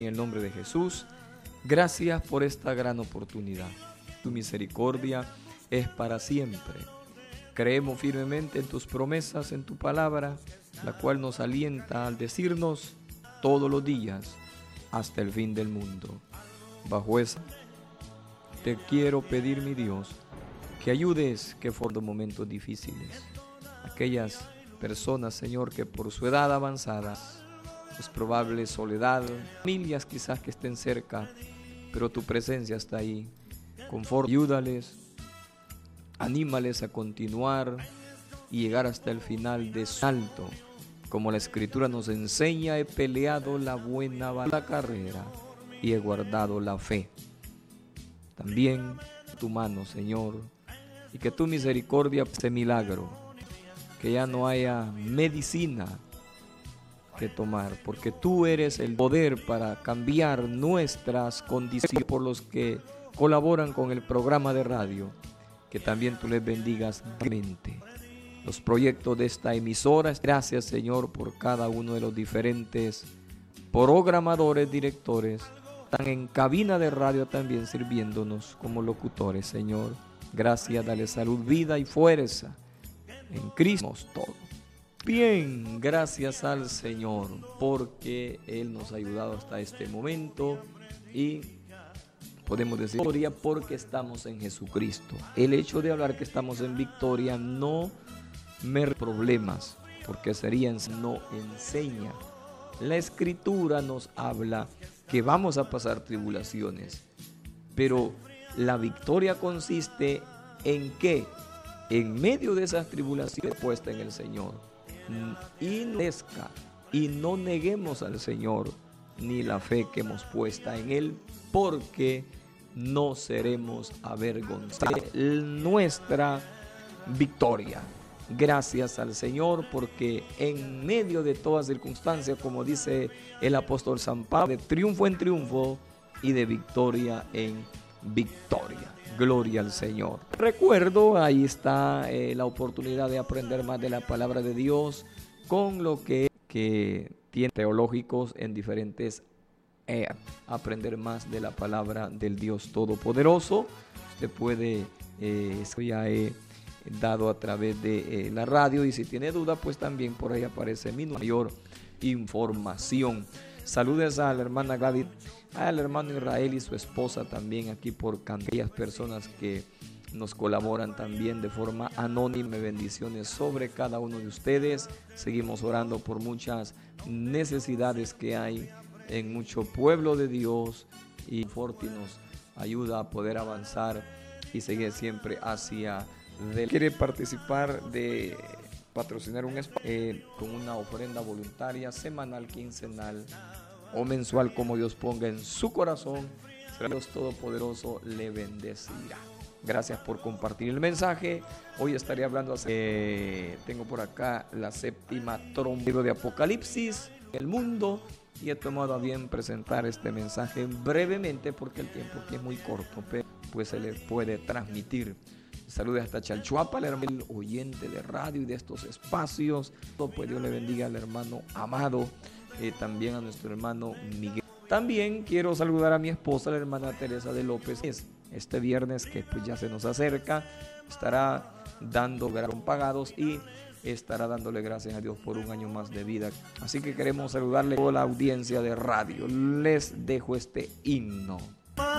En el nombre de Jesús, gracias por esta gran oportunidad. Tu misericordia es para siempre. Creemos firmemente en tus promesas, en tu palabra, la cual nos alienta al decirnos todos los días hasta el fin del mundo. Bajo esa, te quiero pedir, mi Dios, que ayudes que fueron momentos difíciles. Aquellas personas, Señor, que por su edad avanzada, es probable soledad, familias quizás que estén cerca, pero tu presencia está ahí. Conforta, ayúdales, anímales a continuar y llegar hasta el final de su alto. Como la Escritura nos enseña, he peleado la buena carrera y he guardado la fe. También tu mano, Señor, y que tu misericordia sea milagro, que ya no haya medicina que tomar, porque tú eres el poder para cambiar nuestras condiciones. Por los que colaboran con el programa de radio, que también tú les bendigas grandemente los proyectos de esta emisora. Gracias, Señor, por cada uno de los diferentes programadores, directores, están en cabina de radio también sirviéndonos como locutores, Señor. Gracias, dale salud, vida y fuerza. En Cristo todo. Bien, gracias al Señor porque Él nos ha ayudado hasta este momento y podemos decir victoria porque estamos en Jesucristo. El hecho de hablar que estamos en victoria no me problemas, porque no enseña. La Escritura nos habla que vamos a pasar tribulaciones, pero la victoria consiste en que en medio de esas tribulaciones puesta en el Señor y no neguemos al Señor ni la fe que hemos puesta en Él, porque no seremos avergonzados de nuestra victoria. Gracias al Señor, porque en medio de toda circunstancia, como dice el apóstol San Pablo, de triunfo en triunfo y de victoria en victoria. Gloria al Señor. Recuerdo, ahí está la oportunidad de aprender más de la palabra de Dios con lo que tiene teológicos en diferentes aprender más de la palabra del Dios Todopoderoso. Usted puede, ya he dado a través de la radio, y si tiene duda, pues también por ahí aparece mi mayor información. Saludes a la hermana Gladys, al hermano Israel y su esposa también aquí por aquellas personas que nos colaboran también de forma anónima. Bendiciones sobre cada uno de ustedes. Seguimos orando por muchas necesidades que hay en mucho pueblo de Dios, y Forti nos ayuda a poder avanzar y seguir siempre hacia adelante. ¿Quiere participar de patrocinar un espacio con una ofrenda voluntaria semanal, quincenal o mensual, como Dios ponga en su corazón? Dios Todopoderoso le bendecirá. Gracias por compartir el mensaje. Hoy estaré hablando tengo por acá la séptima trompa de Apocalipsis, el mundo, y he tomado a bien presentar este mensaje brevemente porque el tiempo aquí es muy corto, pero pues se le puede transmitir. Saludos hasta Chalchuapa, el hermano oyente de radio y de estos espacios. Pues Dios le bendiga al hermano Amado, también a nuestro hermano Miguel. También quiero saludar a mi esposa, la hermana Teresa de López. Este viernes, que pues ya se nos acerca, estará dando pagados y estará dándole gracias a Dios por un año más de vida. Así que queremos saludarle a toda la audiencia de radio. Les dejo este himno.